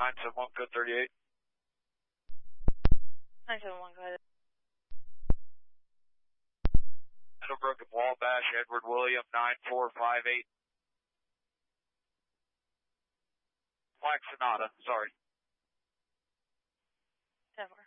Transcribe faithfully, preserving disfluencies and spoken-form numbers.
nine seven one, code thirty-eight. nine seven one, go ahead. Meadowbrook and Wabash, Edward William, nine four five eight. Black Sonata, sorry. ten four.